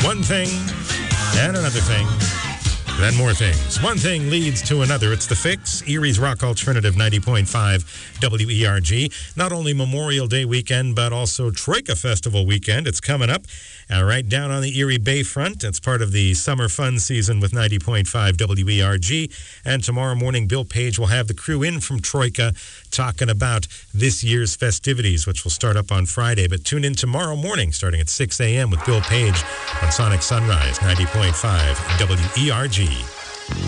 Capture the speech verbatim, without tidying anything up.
one thing and another thing. Then more things. One thing leads to another. It's The Fix, Erie's Rock Alternative ninety point five W E R G. Not only Memorial Day weekend, but also Troika Festival weekend. It's coming up uh, right down on the Erie Bayfront. It's part of the summer fun season with ninety point five W E R G. And tomorrow morning, Bill Page will have the crew in from Troika talking about this year's festivities, which will start up on Friday. But tune in tomorrow morning, starting at six a.m. with Bill Page on Sonic Sunrise ninety point five W E R G.